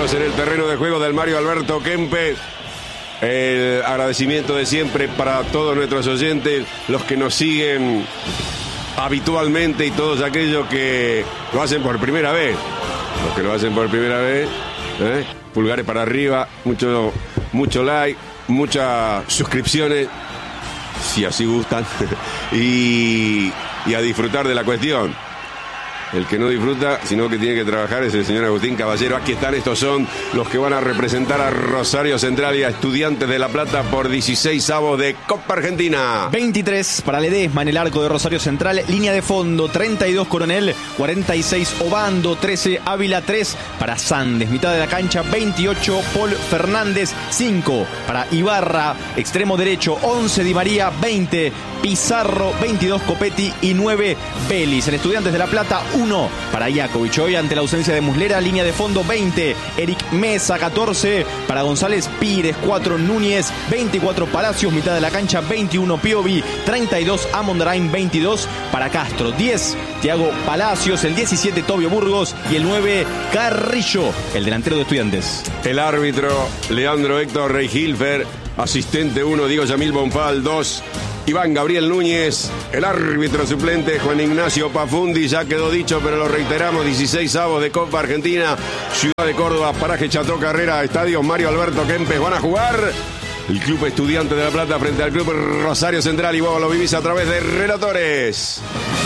compañeros en el terreno de juego del Mario Alberto Kempe. El agradecimiento de siempre para todos nuestros oyentes, los que nos siguen habitualmente y todos aquellos que lo hacen por primera vez. Los que lo hacen por primera vez, pulgares para arriba, mucho like, muchas suscripciones, si así gustan, y a disfrutar de la cuestión. El que no disfruta, sino que tiene que trabajar, es el señor Agustín Caballero. Aquí están, estos son los que van a representar a Rosario Central y a Estudiantes de La Plata por 16avos de Copa Argentina. 23 para Ledesma en el arco de Rosario Central, línea de fondo 32 Coronel, 46 Obando, 13 Ávila, 3 para Sandes, mitad de la cancha 28 Paul Fernández, 5 para Ibarra, extremo derecho 11 Di María, 20 Pizarro, 22 Copetti y 9 Vélez. En Estudiantes de La Plata 1 para Iakovic. Hoy ante la ausencia de Muslera, línea de fondo 20 Eric Mesa, 14 para González Pires, 4 Núñez, 24 Palacios, mitad de la cancha 21 Piovi, 32 Amondarain, 22 para Castro, 10 Thiago Palacios, el 17 Tobio Burgos y el 9 Carrillo, el delantero de Estudiantes. El árbitro Leandro Héctor Reihilfer, asistente 1 Diego Yamil Bonfal, 2 Iván Gabriel Núñez, el árbitro suplente Juan Ignacio Pafundi. Ya quedó dicho, pero lo reiteramos, 16avos de Copa Argentina, Ciudad de Córdoba, paraje Chateau Carrera, estadio Mario Alberto Kempes. Van a jugar el Club Estudiantes de La Plata frente al Club Rosario Central, y vos lo vivís a través de Relatores.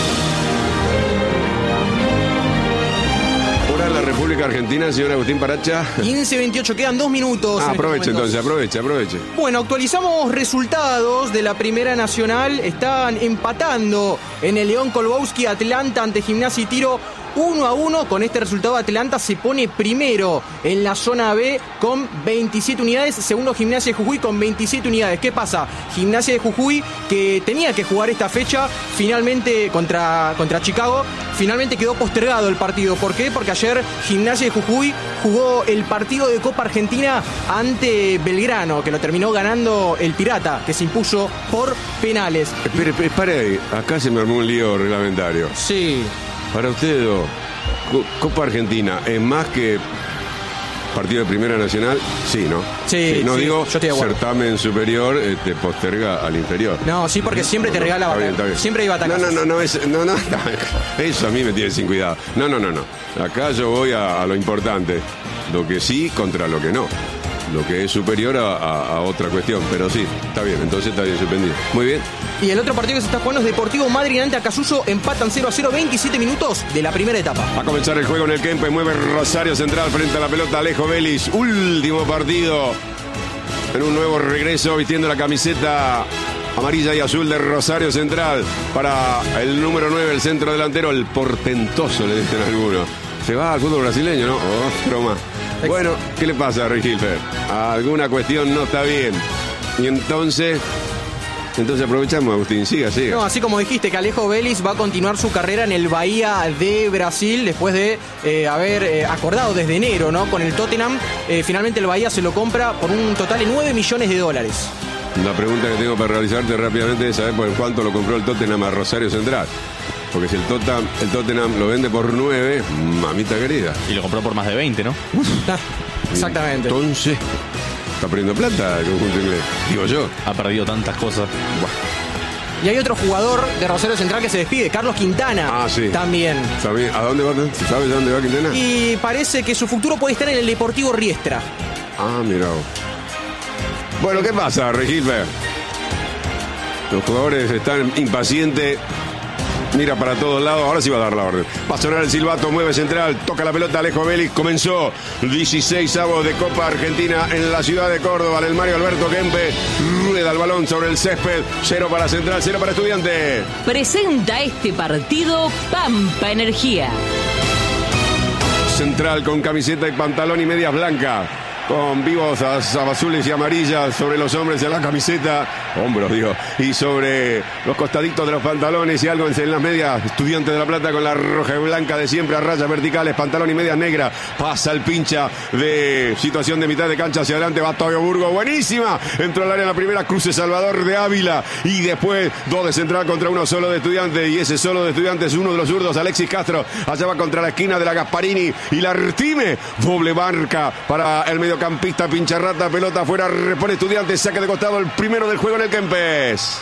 La República Argentina, señor Agustín Paracha. 15-28, quedan 2 minutos. Aproveche entonces, aproveche. Bueno, actualizamos resultados de la Primera Nacional. Están empatando en el León Kolbowski Atlanta ante Gimnasia y Tiro 1-1. Con este resultado Atlanta se pone primero en la zona B con 27 unidades. Segundo Gimnasia de Jujuy con 27 unidades. ¿Qué pasa? Gimnasia de Jujuy, que tenía que jugar esta fecha finalmente contra Chicago, finalmente quedó postergado el partido. ¿Por qué? Porque ayer Gimnasia de Jujuy jugó el partido de Copa Argentina ante Belgrano, que lo terminó ganando el Pirata, que se impuso por penales. Espere ahí, acá se me armó un lío reglamentario. Sí. Para usted, Copa Argentina es más que partido de Primera Nacional, sí, ¿no? Sí, no sí, digo yo estoy de acuerdo. Certamen superior te posterga al inferior. No, sí, porque siempre te regala está bien. Siempre hay batacazos. No, eso a mí me tiene sin cuidado. No. Acá yo voy a lo importante. Lo que sí contra lo que no. Lo que es superior a otra cuestión. Pero sí, está bien, entonces está bien suspendido. Muy bien. Y el otro partido que se está jugando es Deportivo Madrid ante Acasuso. Empatan 0-0, 27 minutos de la primera etapa. Va a comenzar el juego en el Kempe. Mueve Rosario Central frente a la pelota Alejo Vélez. Último partido en un nuevo regreso, vistiendo la camiseta amarilla y azul de Rosario Central para el número 9, el centro delantero, el portentoso, le dicen algunos. Se va al fútbol brasileño, ¿no? Otro más. Bueno, ¿qué le pasa a Reihilfer? Alguna cuestión no está bien. Y entonces aprovechamos, Agustín, siga. No, así como dijiste que Alejo Vélez va a continuar su carrera en el Bahía de Brasil después de haber acordado desde enero, ¿no? Con el Tottenham. Finalmente el Bahía se lo compra por un total de $9 millones. La pregunta que tengo para realizarte rápidamente es saber por cuánto lo compró el Tottenham a Rosario Central. Porque si el Tottenham lo vende por 9, mamita querida. Y lo compró por más de 20, ¿no? Exactamente. Entonces, está perdiendo plata el conjunto inglés, digo yo. Ha perdido tantas cosas. Y hay otro jugador de Rosario Central que se despide, Carlos Quintana. Sí. También. ¿A dónde va? ¿Sabes a dónde va Quintana? Y parece que su futuro puede estar en el Deportivo Riestra. Mira. Bueno, ¿qué pasa, Reihilfer? Los jugadores están impacientes. Mira para todos lados, ahora sí va a dar la orden. Va a sonar el silbato, mueve Central, toca la pelota Alejo Vélez. Comenzó 16avos de Copa Argentina en la ciudad de Córdoba, en el Mario Alberto Kempe. Rueda el balón sobre el césped. 0 para Central, 0 para Estudiantes. Presenta este partido Pampa Energía. Central con camiseta y pantalón y medias blancas, con vivos azules y amarillas sobre los hombres en la camiseta. hombros, digo, y sobre los costaditos de los pantalones y algo en las medias. Estudiantes de La Plata con la roja y blanca de siempre a rayas verticales, pantalón y medias negras. Pasa el pincha de situación de mitad de cancha hacia adelante. Va Tobio Burgos, buenísima. Entró al área la primera, cruce Salvador de Ávila. Y después 2 de central contra uno solo de Estudiantes. Y ese solo de Estudiantes, uno de los zurdos, Alexis Castro. Allá va contra la esquina de la Gasparini y la Artime. Doble marca para el mediocampista Pincharrata. Pelota afuera, repone Estudiantes. Saque de costado el primero del juego en el Kempes.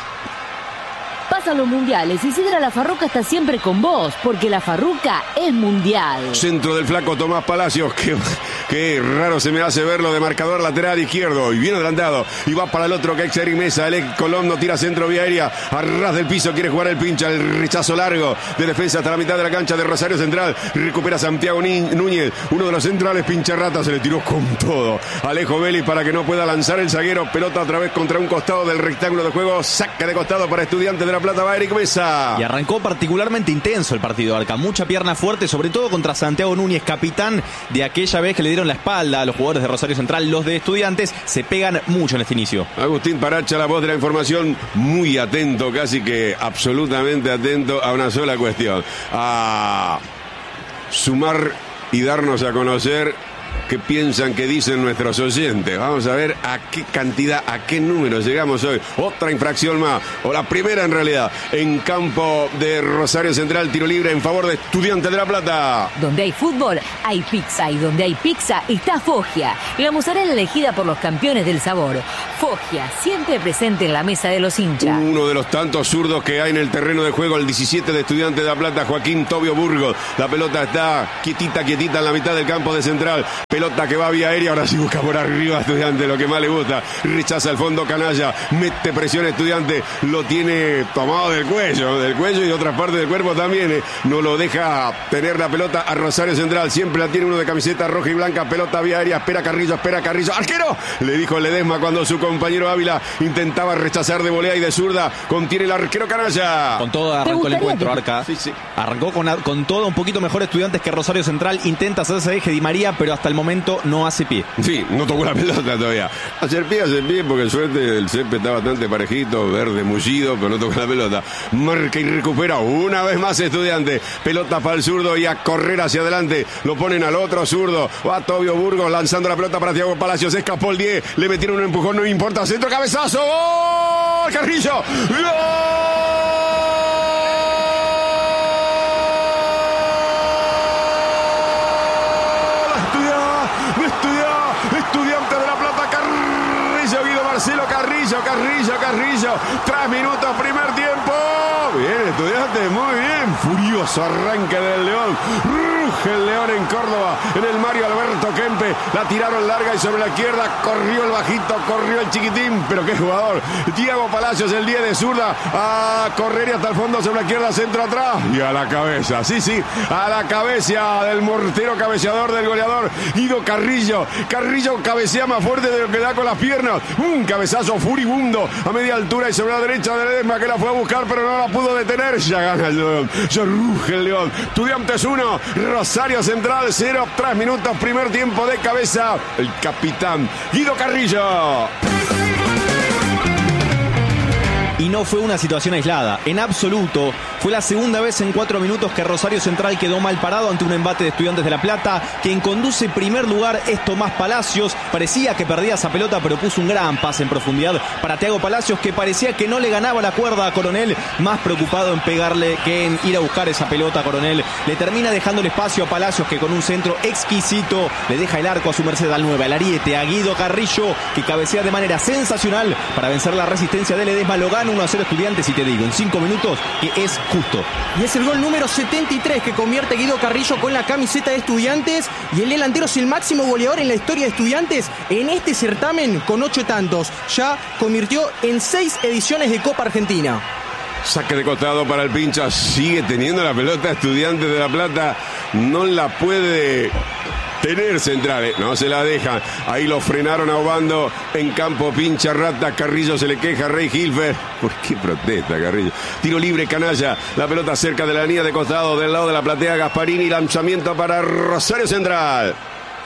Pasan los mundiales y Sidra La Farruca está siempre con vos, porque La Farruca es mundial. Centro del flaco Tomás Palacios, que raro se me hace verlo de marcador lateral izquierdo, y bien adelantado, y va para el otro que es Eric Mesa. El Colón no tira centro vía aérea, a ras del piso quiere jugar el pincha, el rechazo largo de defensa hasta la mitad de la cancha de Rosario Central. Recupera Santiago Núñez, uno de los centrales. Pincharrata se le tiró con todo Alejo Vélez para que no pueda lanzar el zaguero. Pelota otra vez contra un costado del rectángulo de juego, saca de costado para Estudiantes de La Plata. Va Eric Mesa. Y arrancó particularmente intenso el partido, Arca. Mucha pierna fuerte, sobre todo contra Santiago Núñez, capitán de aquella vez que le dieron la espalda a los jugadores de Rosario Central. Los de Estudiantes se pegan mucho en este inicio. Agustín Paracha, la voz de la información, muy atento, casi que absolutamente atento a una sola cuestión: a sumar y darnos a conocer qué piensan, qué dicen nuestros oyentes. Vamos a ver a qué cantidad, a qué número llegamos hoy. Otra infracción más, o la primera en realidad, en campo de Rosario Central. Tiro libre en favor de Estudiantes de La Plata. Donde hay fútbol, hay pizza, y donde hay pizza está Foggia, la mozzarella elegida por los campeones del sabor. Foggia, siempre presente en la mesa de los hinchas. Uno de los tantos zurdos que hay en el terreno de juego, el 17 de Estudiantes de La Plata, Joaquín Tobio Burgos. La pelota está quietita en la mitad del campo de Central. Pelota que va vía aérea, ahora sí busca por arriba Estudiante, lo que más le gusta. Rechaza el fondo Canalla, mete presión Estudiante, lo tiene tomado del cuello y de otras partes del cuerpo también. No lo deja tener la pelota a Rosario Central, siempre la tiene uno de camiseta roja y blanca. Pelota vía aérea, espera Carrillo, ¡arquero! Le dijo Ledesma cuando su compañero Ávila intentaba rechazar de volea y de zurda. Contiene el arquero Canalla. Con todo arrancó el encuentro, Arca. Sí. Arrancó con todo un poquito mejor Estudiantes que Rosario Central. Intenta hacerse eje Di María, pero hasta el momento no hace pie. Sí, no tocó la pelota todavía. Hacer pie, porque suerte el césped está bastante parejito, verde, mullido, pero no tocó la pelota. Marca y recupera una vez más Estudiante. Pelota para el zurdo y a correr hacia adelante. Lo ponen al otro zurdo. Va Tobio Burgos lanzando la pelota para Thiago Palacios. Escapó el 10. Le metieron un empujón, no importa. Centro, cabezazo. ¡Gol! Carrillo. ¡Gol! Estudiante de La Plata, Carrillo, Guido Marcelo, Carrillo. 3 minutos, primer tiempo. Bien, Estudiante, muy bien. Furioso arranque del León. Ruge el León en Córdoba, en el Mario Alberto Kempe. La tiraron larga y sobre la izquierda corrió el bajito, corrió el chiquitín. Pero qué jugador. Thiago Palacios, el 10 de zurda, a correr y hasta el fondo sobre la izquierda, centro atrás. Y a la cabeza, sí, a la cabeza del mortero cabeceador, del goleador Guido Carrillo. Carrillo cabecea más fuerte de lo que da con las piernas. Un cabezazo furibundo a media altura y sobre la derecha de Ledesma, que la fue a buscar pero no la pudo detener. Ya gana el León, ya ruge el León. Estudiantes 1, Rosario Central 0, 3 minutos, primer tiempo de cabeza. El capitán Guido Carrillo. Y no fue una situación aislada, en absoluto. Fue la segunda vez en 4 minutos que Rosario Central quedó mal parado ante un embate de Estudiantes de La Plata. Quien conduce primer lugar es Tomás Palacios. Parecía que perdía esa pelota, pero puso un gran pase en profundidad para Thiago Palacios, que parecía que no le ganaba la cuerda a Coronel. Más preocupado en pegarle que en ir a buscar esa pelota a Coronel. Le termina dejando el espacio a Palacios, que con un centro exquisito le deja el arco a su merced al 9, al ariete, a Guido Carrillo, que cabecea de manera sensacional para vencer la resistencia de Ledesma. Lo gana 1-0 Estudiantes, y te digo, en 5 minutos, que es justo. Y es el gol número 73 que convierte Guido Carrillo con la camiseta de Estudiantes, y el delantero es el máximo goleador en la historia de Estudiantes en este certamen con 8 tantos. Ya convirtió en 6 ediciones de Copa Argentina. Saque de costado para el pincha, sigue teniendo la pelota Estudiantes de La Plata, no la puede tener Central, no se la dejan. Ahí lo frenaron a Obando en campo Pincharrata. Carrillo se le queja, Rey Hilfer. ¿Por qué protesta Carrillo? Tiro libre Canalla, la pelota cerca de la línea de costado del lado de la platea Gasparini. Lanzamiento para Rosario Central.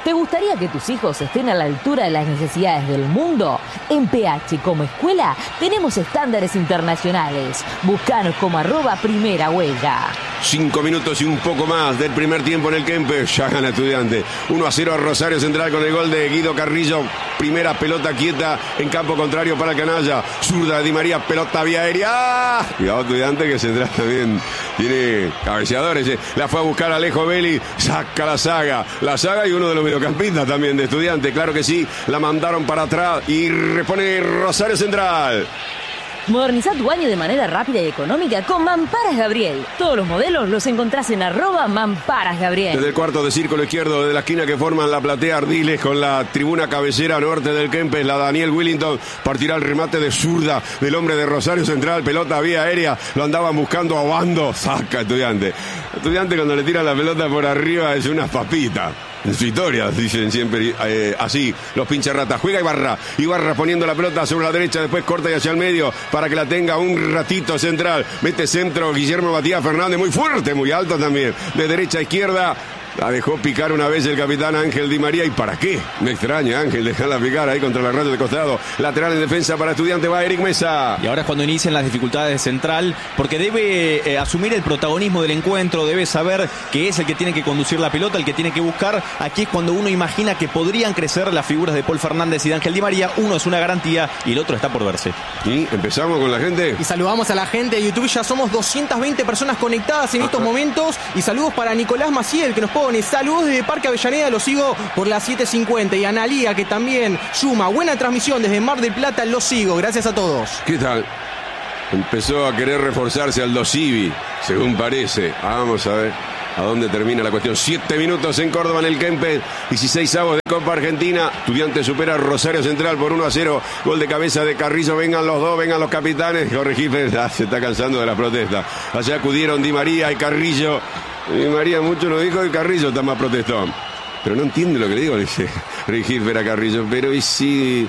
¿Te gustaría que tus hijos estén a la altura de las necesidades del mundo? En PH como escuela tenemos estándares internacionales. Búscanos como @primerahuella. 5 minutos y un poco más del primer tiempo en el Kempe. Ya gana Estudiante. 1-0 a Rosario Central con el gol de Guido Carrillo. Primera pelota quieta en campo contrario para el canalla. Zurda de Di María, pelota vía aérea. Cuidado Estudiante que Central también tiene cabeceadores. La fue a buscar Alejo Belli. Saca la saga. La saga y uno de los mediocampistas también de Estudiante. Claro que sí. La mandaron para atrás y repone Rosario Central. Moderniza tu baño de manera rápida y económica con Mamparas Gabriel. Todos los modelos los encontrás en @Mamparas Gabriel. Desde el cuarto de círculo izquierdo de la esquina que forman la platea Ardiles con la tribuna cabecera norte del Kempes, la Daniel Willington partirá el remate de zurda del hombre de Rosario Central, pelota vía aérea, lo andaban buscando a Obando, saca Estudiante. Estudiante cuando le tiran la pelota por arriba es una papita. En su historia dicen siempre así los pincharratas. Juega Ibarra poniendo la pelota sobre la derecha, después corta y hacia el medio para que la tenga un ratito Central. Mete centro Guillermo Matías Fernández, muy fuerte, muy alto también, de derecha a izquierda. La dejó picar una vez el capitán Ángel Di María. ¿Y para qué? Me extraña Ángel dejarla picar ahí contra la raya de costado. Lateral en defensa para Estudiante va Eric Mesa. Y ahora es cuando inician las dificultades de Central, porque debe asumir el protagonismo del encuentro, debe saber que es el que tiene que conducir la pelota, el que tiene que buscar. Aquí es cuando uno imagina que podrían crecer las figuras de Paul Fernández y de Ángel Di María. Uno es una garantía y el otro está por verse. Y empezamos con la gente. Y saludamos a la gente de YouTube. Ya somos 220 personas conectadas en estos momentos. Y saludos para Nicolás Maciel, que nos pone saludos desde Parque Avellaneda, lo sigo por las 7:50. Y Analía, que también suma buena transmisión desde Mar del Plata, lo sigo. Gracias a todos. ¿Qué tal? Empezó a querer reforzarse Aldo Civi, según parece. Vamos a ver a dónde termina la cuestión. 7 minutos en Córdoba en el Kempes, 16avos de Copa Argentina. Estudiante supera a Rosario Central por 1-0. Gol de cabeza de Carrillo. Vengan los dos, vengan los capitanes. Jorge Giffer se está cansando de la protesta. Allá acudieron Di María y Carrillo. Di María mucho lo dijo y Carrillo está más protestón. Pero no entiende lo que le digo, dice Giffer a Carrillo. Pero ¿y si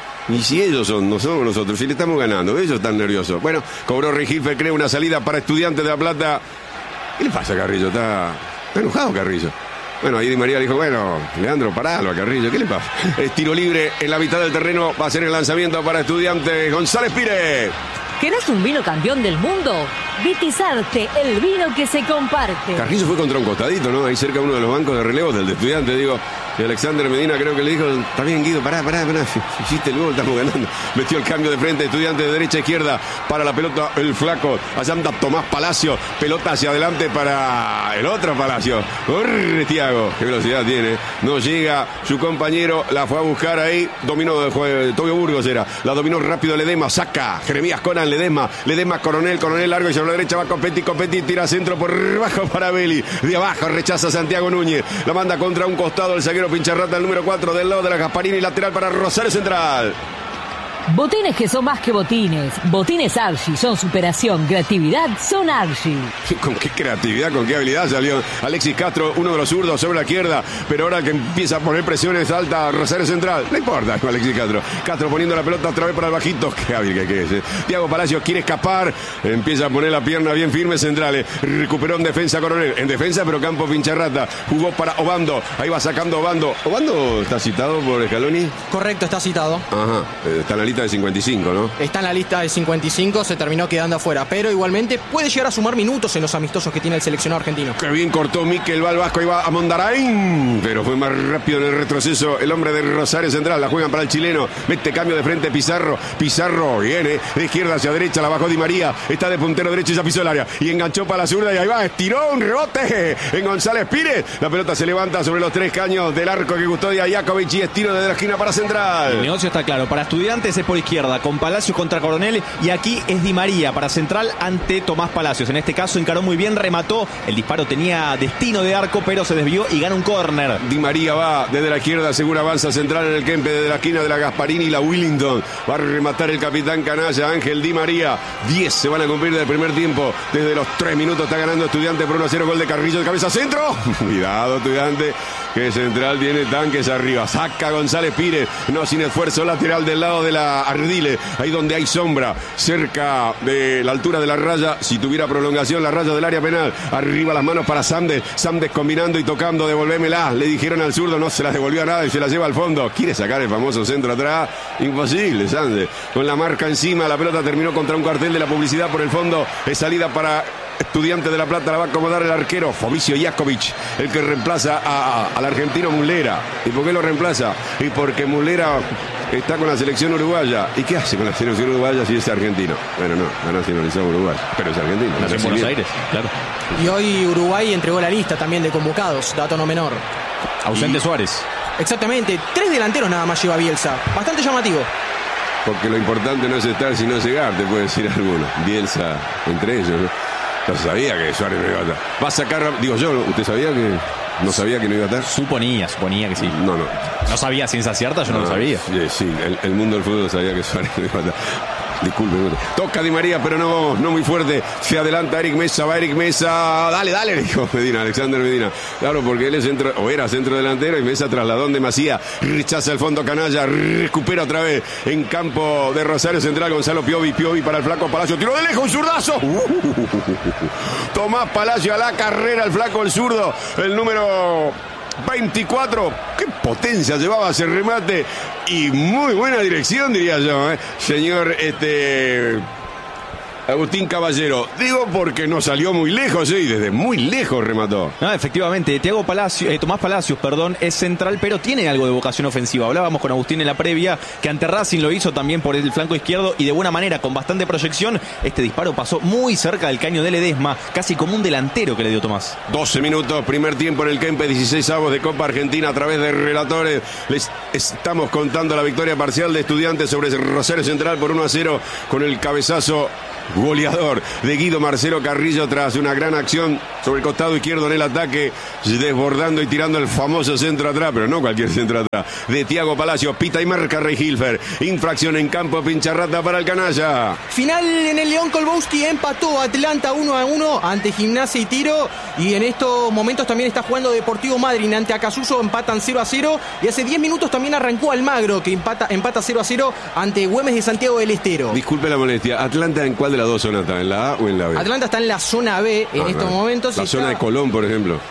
ellos son, no somos nosotros? Si le estamos ganando, ellos están nerviosos. Bueno, cobró Giffer, cree una salida para Estudiantes de La Plata. ¿Qué le pasa a Carrillo? Está enojado Carrillo. Bueno, ahí Di María le dijo, bueno, Leandro, paralo a Carrillo, ¿qué le pasa? Es tiro libre en la mitad del terreno, va a ser el lanzamiento para Estudiantes. González Pire. ¿Querés un vino campeón del mundo? Vitizarte, el vino que se comparte. Carrillo fue contra un costadito, ¿no? Ahí cerca uno de los bancos de relevo del de Estudiantes, digo. Y Alexander Medina creo que le dijo, está bien Guido, pará. Hiciste el gol, estamos ganando. Metió el cambio de frente, Estudiantes de derecha a izquierda. Para la pelota, el flaco. Allá anda Tomás Palacio. Pelota hacia adelante para el otro Palacio. Corre Thiago. Qué velocidad tiene. No llega su compañero. La fue a buscar ahí. Dominó Tobio Burgos era. La dominó rápido Ledesma. Saca Jeremías Conan Ledesma. Coronel largo y sobre la derecha va Copetti. Tira centro por bajo para Belli. De abajo rechaza Santiago Núñez. La manda contra un costado el zaguero Pincharrata, el número 4 del lado de la Gasparini, lateral para Rosario Central. Botines que son más que botines. Botines Archie son superación, creatividad, son Archie. Con qué creatividad, con qué habilidad salió Alexis Castro, uno de los zurdos sobre la izquierda, pero ahora que empieza a poner presiones alta Rosario Central, no importa con Alexis Castro poniendo la pelota otra vez para el bajito, qué hábil que es. Thiago Palacios quiere escapar, empieza a poner la pierna bien firme Centrales, recuperó en defensa Coronel, en defensa pero campo Pincharrata, jugó para Obando, ahí va sacando Obando. ¿Obando está citado por Scaloni? Correcto, está citado. Ajá, está en la lista de 55, ¿no? Está en la lista de 55, se terminó quedando afuera, pero igualmente puede llegar a sumar minutos en los amistosos que tiene el seleccionado argentino. Qué bien cortó Miquel, va al Vasco, ahí va a Mondarain, pero fue más rápido en el retroceso el hombre de Rosario Central, la juegan para el chileno, mete cambio de frente Pizarro viene de izquierda hacia derecha, la bajó Di María, está de puntero derecho y ya pisó el área, y enganchó para la zurda y ahí va, estiró un rebote en González Pires, la pelota se levanta sobre los 3 caños del arco que custodia Jakovic y estiro desde la esquina para Central. El negocio está claro, para Estudiantes es por izquierda, con Palacios contra Coronel, y aquí es Di María para Central ante Tomás Palacios. En este caso encaró muy bien, remató, el disparo tenía destino de arco, pero se desvió y gana un córner. Di María va desde la izquierda, segura avanza Central en el Kempe, desde la esquina de la Gasparini y la Willington. Va a rematar el capitán canalla Ángel Di María. 10 se van a cumplir del primer tiempo. Desde los 3 minutos está ganando Estudiante por 1-0, gol de Carrillo de cabeza centro. Cuidado Estudiante. que Central tiene tanques arriba. Saca González Pires, no sin esfuerzo, lateral del lado de la Ardile, ahí donde hay sombra, cerca de la altura de la raya, si tuviera prolongación, la raya del área penal. Arriba las manos para Sandes combinando y tocando, devolvémela. Le dijeron al zurdo, no se la devolvió a nada y se la lleva al fondo. Quiere sacar el famoso centro atrás, imposible, Sandes. Con la marca encima, la pelota terminó contra un cartel de la publicidad por el fondo. Es salida para Estudiantes de La Plata, la va a acomodar el arquero Fovicio Jakovic, el que reemplaza al argentino Muslera. ¿Y por qué lo reemplaza? Y porque Muslera está con la selección uruguaya. ¿Y qué hace con la selección uruguaya si es argentino? Bueno, no, ha nacionalizado Uruguay, pero es argentino. Nació en Buenos Aires, claro. Y hoy Uruguay entregó la lista también de convocados, dato no menor. Ausente Suárez. Exactamente, 3 delanteros nada más lleva Bielsa. Bastante llamativo. Porque lo importante no es estar, sino llegar, te puede decir alguno. Bielsa entre ellos, ¿no? No sabía que Suárez no iba a estar. Va a sacar, digo yo, ¿usted sabía que no sabía que no iba a estar? Suponía que sí. No. No sabía ciencia cierta, yo no lo sabía. Sí, el mundo del fútbol sabía que Suárez no iba a estar. Disculpe. Toca Di María, pero no muy fuerte. Se adelanta Eric Mesa, va Eric Mesa. Dale, dijo Medina, Alexander Medina. Claro, porque él es era centro delantero y Mesa trasladón de Macía. Rechaza el fondo canalla, recupera otra vez en campo de Rosario Central. Gonzalo Piovi para el flaco Palacio. Tiro de lejos, un zurdazo. Tomás Palacio a la carrera, el flaco, el zurdo. El número 24, qué potencia llevaba ese remate y muy buena dirección, diría yo, señor Agustín Caballero. Digo porque no salió muy lejos, y desde muy lejos remató. No, efectivamente, Tomás Palacios, es central, pero tiene algo de vocación ofensiva. Hablábamos con Agustín en la previa, que ante Racing lo hizo también por el flanco izquierdo y de buena manera, con bastante proyección. Este disparo pasó muy cerca del caño de Ledesma, casi como un delantero que le dio Tomás. 12 minutos, primer tiempo en el Kempe, 16avos de Copa Argentina. A través de relatores les estamos contando la victoria parcial de Estudiantes sobre Rosario Central por 1-0 con el cabezazo goleador de Guido Marcelo Carrillo tras una gran acción sobre el costado izquierdo en el ataque, desbordando y tirando el famoso centro atrás, pero no cualquier centro atrás, de Thiago Palacios. Pita y marca Rey Hilfer. Infracción en campo, pincharrata para el canalla. Final en el León Kolbowski, empató Atlanta 1-1 ante Gimnasia y Tiro, y en estos momentos también está jugando Deportivo Madryn ante Acasuso, empatan 0-0, y hace 10 minutos también arrancó Almagro, que empata 0-0 ante Güemes de Santiago del Estero. Disculpe la molestia, ¿Atlanta en cuál de las dos zonas está? ¿En la A o en la B? Atlanta está en la zona B en estos momentos. La zona de Colón, por ejemplo.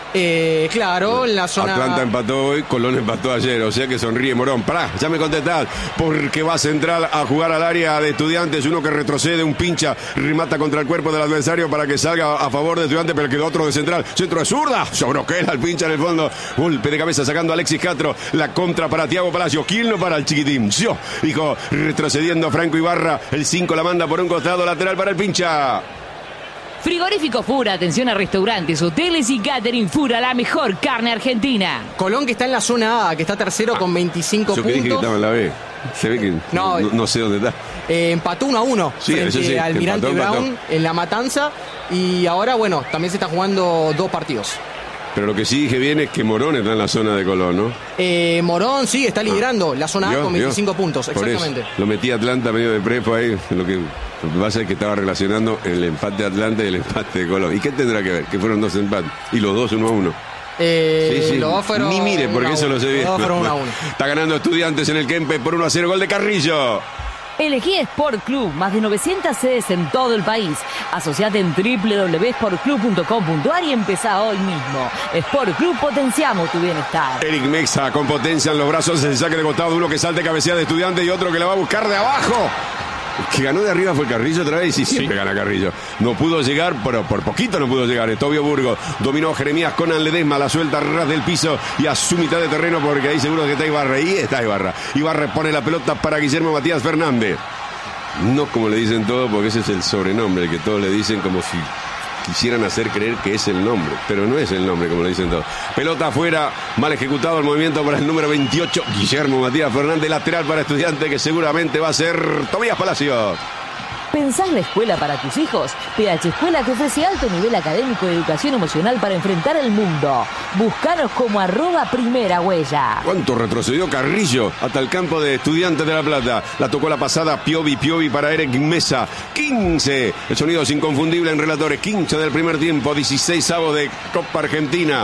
Claro, en la zona... Atlanta empató hoy, Colón empató ayer, o sea que sonríe Morón. Pará, ya me contestás, porque va Central a jugar al área de Estudiantes, uno que retrocede, un pincha, remata contra el cuerpo del adversario para que salga a favor de Estudiantes, pero quedó otro de Central, centro de zurda, sobre Oquela, el pincha en el fondo, golpe de cabeza sacando a Alexis Castro, la contra para Thiago Palacio. ¿Quién no para el chiquitín? Yo, hijo, retrocediendo Franco Ibarra, el 5 la manda por un costado, lateral para el pincha. Frigorífico Fura, atención a restaurantes, hoteles y catering. Fura, la mejor carne argentina. Colón, que está en la zona A, que está tercero con 25 puntos. Yo dije que estaba en la B. Se ve que no sé dónde está. Empató 1-1 frente al Almirante Brown en La Matanza. Y ahora, bueno, también se está jugando 2 partidos. Pero lo que sí dije bien es que Morón está en la zona de Colón, ¿no? Morón sí, está liderando la zona A con 25 puntos, exactamente. Lo metí a Atlanta medio de prepo ahí. Lo que pasa es que estaba relacionando el empate de Atlanta y el empate de Colón. ¿Y qué tendrá que ver? Que fueron 2 empates. Y los dos 1-1. Sí. Los dos fueron... Ni mire, porque eso lo sé bien. Los dos fueron 1-1. Está ganando Estudiantes en el Kempe por 1-0, gol de Carrillo. Elegí Sport Club, más de 900 sedes en todo el país. Asociate en www.sportclub.com.ar y empezá hoy mismo. Sport Club, potenciamos tu bienestar. Eric Mesa con potencia en los brazos, el saque de costado, uno que salta cabecea de Estudiantes y otro que la va a buscar de abajo. El que ganó de arriba fue Carrillo otra vez y siempre gana Carrillo. No pudo llegar, pero por poquito no pudo llegar. Tobio Burgos dominó Jeremías Conan Ledesma, la suelta a ras del piso y a su mitad de terreno porque ahí seguro que está Ibarra. Y está Ibarra. Ibarra pone la pelota para Guillermo Matías Fernández. No como le dicen todos, porque ese es el sobrenombre, el que todos le dicen como si quisieran hacer creer que es el nombre, pero no es el nombre como le dicen todos. Pelota afuera, mal ejecutado el movimiento para el número 28, Guillermo Matías Fernández, lateral para Estudiantes, que seguramente va a ser Tobías Palacios. ¿Pensás la escuela para tus hijos? PH Escuela, que ofrece alto nivel académico y educación emocional para enfrentar el mundo. Búscanos como @primera huella. ¿Cuánto retrocedió Carrillo hasta el campo de Estudiantes de La Plata? La tocó la pasada Piovi para Eric Mesa. 15, el sonido es inconfundible en relatores. 15 del primer tiempo, 16avos de Copa Argentina.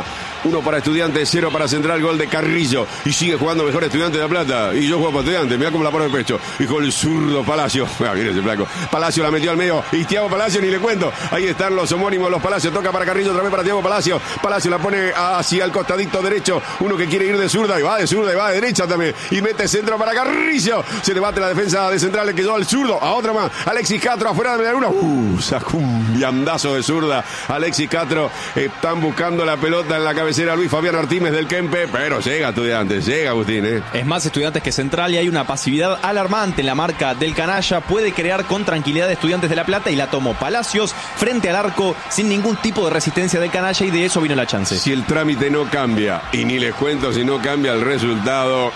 1 para Estudiantes, 0 para Central, gol de Carrillo. Y sigue jugando mejor Estudiantes de La Plata. Y yo juego para Estudiantes, mirá cómo la pone el pecho. Y con el zurdo Palacio. Mira ese flaco. Palacio la metió al medio. Y Thiago Palacio ni le cuento. Ahí están los homónimos, los Palacios. Toca para Carrillo, otra vez para Thiago Palacio. Palacio la pone hacia el costadito derecho. Uno que quiere ir de zurda y va de zurda y va de derecha también. Y mete centro para Carrillo. Se debate la defensa de Central, le quedó al zurdo. A otra más. Alexis Castro afuera de media luna. Sacó un viandazo de zurda. Alexis Castro. Están buscando la pelota en la cabecera Luis Fabián Artímez del Kempe. Pero llega Estudiantes, llega Agustín. Es más Estudiantes que Central y hay una pasividad alarmante en la marca del canalla. Puede crear con tranquilidad Estudiantes de La Plata y la tomó Palacios frente al arco sin ningún tipo de resistencia del canalla y de eso vino la chance. Si el trámite no cambia, y ni les cuento si no cambia el resultado.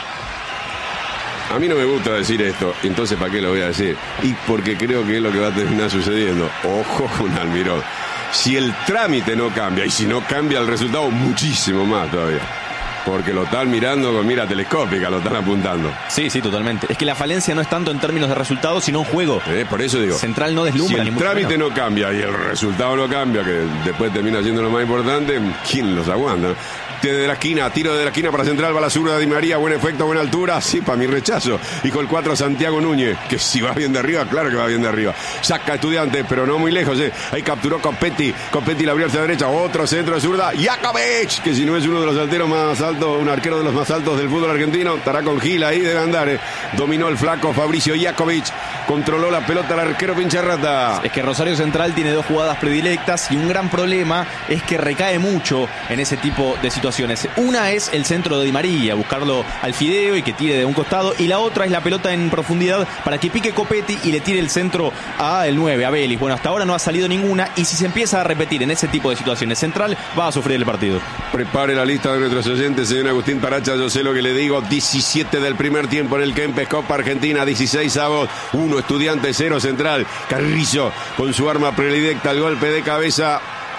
A mí no me gusta decir esto, entonces ¿para qué lo voy a decir? Y porque creo que es lo que va a terminar sucediendo. Ojo con Almirón. Si el trámite no cambia, y si no cambia el resultado, muchísimo más todavía. Porque lo están mirando con mira telescópica, lo están apuntando. Sí, totalmente. Es que la falencia no es tanto en términos de resultados, sino en juego. Por eso digo. Central no deslumbra. Si el trámite no cambia y el resultado no cambia, que después termina siendo lo más importante, ¿quién los aguanta? Desde la esquina, tiro de la esquina para Central, va la zurda de Di María, buen efecto, buena altura, sí, para mi rechazo. Y con el 4 Santiago Núñez, que si va bien de arriba, claro que va bien de arriba. Saca Estudiantes, pero no muy lejos, Ahí capturó Copetti la abrió hacia la derecha, otro centro de zurda, Jakovic, que si no es uno de los arqueros más altos, un arquero de los más altos del fútbol argentino, estará con Gil ahí, debe andar, Dominó el flaco Fabricio Jakovic, controló la pelota al arquero Pincharrata. Es que Rosario Central tiene 2 jugadas predilectas y un gran problema es que recae mucho en ese tipo de situaciones. Una es el centro de Di María, buscarlo al fideo y que tire de un costado, y la otra es la pelota en profundidad para que pique Copetti y le tire el centro a el 9, a Vélez. Bueno, hasta ahora no ha salido ninguna y si se empieza a repetir en ese tipo de situaciones, Central va a sufrir el partido. Prepare la lista de nuestros oyentes, señor Agustín Paracha, yo sé lo que le digo. 17 del primer tiempo en el Kempes, Copa Argentina, 16 avos, 1 Estudiantes, 0 Central. Carrillo con su arma predilecta, el golpe de cabeza.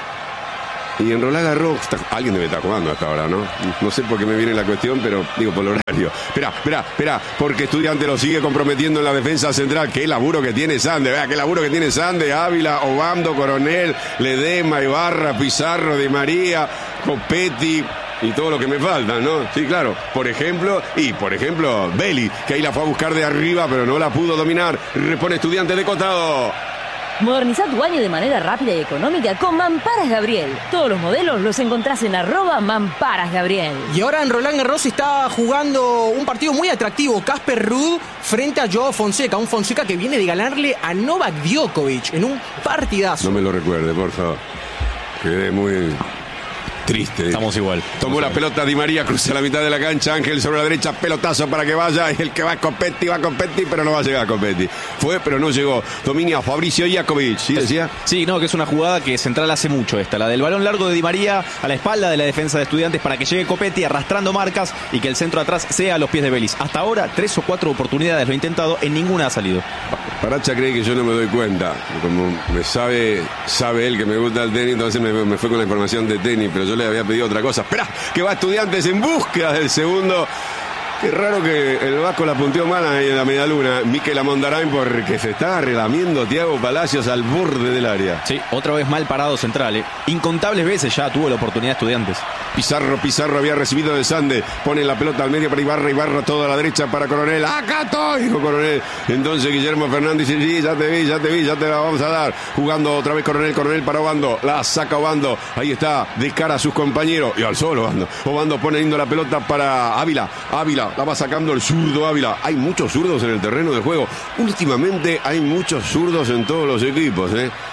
Y en Roland Garros, alguien debe estar jugando hasta ahora, ¿no? No sé por qué me viene la cuestión, pero digo por el horario. Espera, porque Estudiante lo sigue comprometiendo en la defensa central. Qué laburo que tiene Sande, vea, qué laburo que tiene Sande, Ávila, Obando, Coronel, Ledesma, Ibarra, Pizarro, Di María, Copetti y todo lo que me falta, ¿no? Sí, claro. Por ejemplo, Belli, que ahí la fue a buscar de arriba, pero no la pudo dominar. Repone Estudiante de costado. Moderniza tu baño de manera rápida y económica con Mamparas Gabriel. Todos los modelos los encontrás en @Mamparas-Gabriel. Y ahora en Roland Garros está jugando un partido muy atractivo. Casper Ruud frente a Joao Fonseca. Un Fonseca que viene de ganarle a Novak Djokovic en un partidazo. No me lo recuerde, por favor. Quedé muy triste. Estamos igual. Tomó la pelota Di María, cruza la mitad de la cancha, Ángel sobre la derecha, pelotazo para que vaya, y el que va Copetti, pero no va a llegar Copetti. Fue, pero no llegó. Dominia Fabricio Jakovic, ¿sí decía? Sí, no, que es una jugada que Central hace mucho esta, la del balón largo de Di María a la espalda de la defensa de Estudiantes para que llegue Copetti arrastrando marcas y que el centro atrás sea a los pies de Vélez. Hasta ahora 3 o 4 oportunidades lo he intentado, en ninguna ha salido. Paracha cree que yo no me doy cuenta, como me sabe él que me gusta el tenis, entonces me fue con la información de tenis, pero yo le había pedido otra cosa. Esperá, que va Estudiantes en búsqueda del segundo. Qué raro que el Vasco la punteó mal ahí en la medialuna. Mikel Amondarain, porque se está relamiendo Thiago Palacios al borde del área. Sí, otra vez mal parado Central. Incontables veces ya tuvo la oportunidad Estudiantes. Pizarro había recibido de Sande. Pone la pelota al medio para Ibarra toda a la derecha para Coronel. ¡Acá estoy! Dijo Coronel. Entonces Guillermo Fernández dice, sí, ya te vi, ya te la vamos a dar. Jugando otra vez Coronel para Obando. La saca Obando. Ahí está, de cara a sus compañeros. Y al solo Obando. Obando poniendo la pelota para Ávila. La va sacando el zurdo Ávila. Hay muchos zurdos en el terreno de juego. Últimamente hay muchos zurdos en todos los equipos,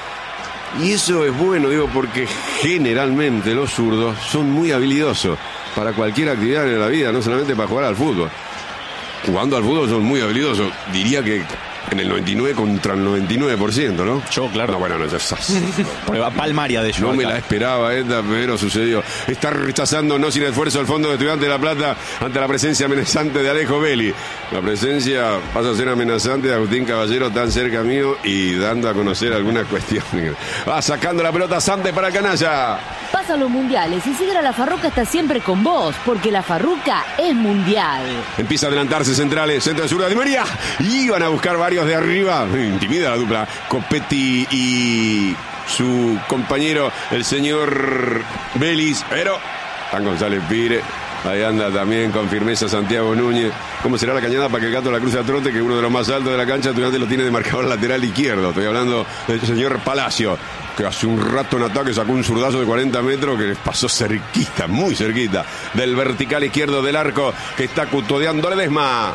Y eso es bueno, digo, porque generalmente los zurdos son muy habilidosos para cualquier actividad en la vida, no solamente para jugar al fútbol. Jugando al fútbol son muy habilidosos. Diría que en el 99 contra el 99%, ¿no? Yo, claro. No, bueno, no, ya prueba palmaria de ellos. No me la esperaba esta, pero sucedió. Está rechazando, no sin esfuerzo, el fondo de Estudiantes de La Plata ante la presencia amenazante de Alejo Belli. La presencia pasa a ser amenazante de Agustín Caballero, tan cerca mío y dando a conocer algunas cuestiones. Va sacando la pelota Sante para el canalla. Pasan los mundiales y sigue a La Farruca está siempre con vos, porque La Farruca es mundial. Empieza a adelantarse Centrales, centro de zurda de Di María. Iban a buscar varios de arriba. Intimida la dupla. Copetti y su compañero, el señor Vélez. Pero Está González Pire. Ahí anda también con firmeza Santiago Núñez. ¿Cómo será la cañada para que el Gato la cruce a trote? Que uno de los más altos de la cancha, Estudiantes lo tiene de marcador lateral izquierdo. Estoy hablando del señor Palacio, que hace un rato en ataque sacó un zurdazo de 40 metros que les pasó cerquita, muy cerquita, del vertical izquierdo del arco, que está custodiando Ledesma.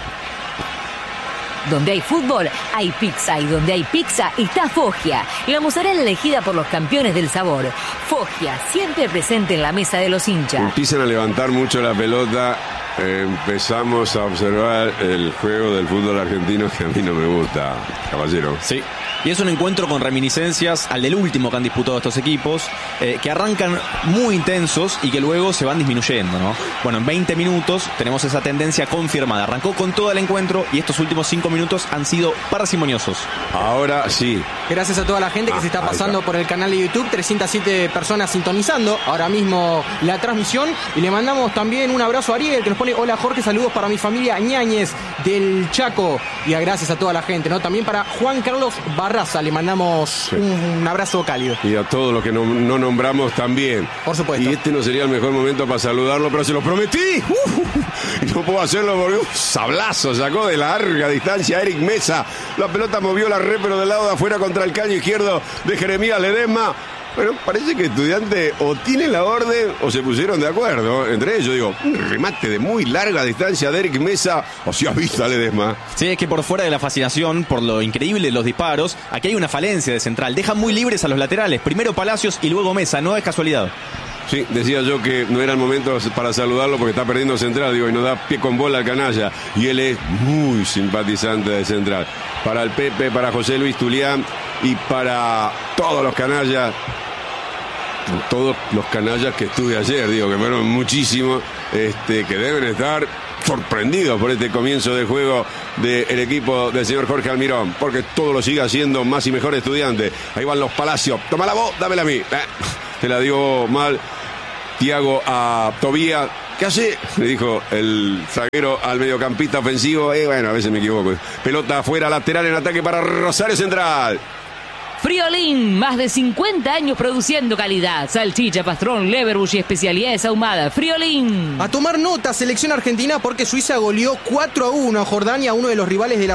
Donde hay fútbol, hay pizza. Y donde hay pizza, está Foggia. La mozzarella elegida por los campeones del sabor. Foggia, siempre presente en la mesa de los hinchas. Empiezan a levantar mucho la pelota. Empezamos a observar el juego del fútbol argentino que a mí no me gusta, caballero. Sí. Y es un encuentro con reminiscencias al del último que han disputado estos equipos, que arrancan muy intensos y que luego se van disminuyendo, ¿no? Bueno, en 20 minutos tenemos esa tendencia confirmada. Arrancó con todo el encuentro y estos últimos 5 minutos han sido parsimoniosos. Ahora sí. Gracias a toda la gente que se está pasando por el canal de YouTube. 307 personas sintonizando ahora mismo la transmisión. Y le mandamos también un abrazo a Ariel, que nos pone: hola Jorge, saludos para mi familia Ñáñez del Chaco. Y gracias a toda la gente, ¿no? También para Juan Carlos Barraza le mandamos un abrazo cálido. Y a todos los que no nombramos también. Por supuesto. Y este no sería el mejor momento para saludarlo, pero se lo prometí. Y no puedo hacerlo porque un sablazo sacó de larga distancia Eric Mesa. La pelota movió la red, pero del lado de afuera contra el caño izquierdo de Jeremías Ledesma. Pero parece que Estudiantes o tienen la orden o se pusieron de acuerdo. Entre ellos, digo, un remate de muy larga distancia de Eric Mesa, o si has visto a Ledesma. Sí, es que por fuera de la fascinación, por lo increíble de los disparos, aquí hay una falencia de central. Dejan muy libres a los laterales. Primero Palacios y luego Mesa. No es casualidad. Sí, decía yo que no era el momento para saludarlo porque está perdiendo Central, digo, y no da pie con bola al canalla. Y él es muy simpatizante de Central. Para el Pepe, para José Luis Tulián y para todos los canallas que estuve ayer, digo, que fueron muchísimos, que deben estar sorprendidos por este comienzo de juego del equipo del señor Jorge Almirón, porque todo lo sigue haciendo más y mejor Estudiante. Ahí van los Palacios. Toma la voz, dámela a mí. Te la digo mal. Tiago a Tobías. ¿Qué hace? Le dijo el zaguero al mediocampista ofensivo. Bueno, a veces me equivoco. Pelota afuera, lateral en ataque para Rosario Central. Friolín, más de 50 años produciendo calidad. Salchicha, pastrón, leverbush y especialidades ahumadas. Friolín. A tomar nota, selección argentina, porque Suiza goleó 4-1 a Jordania, uno de los rivales de la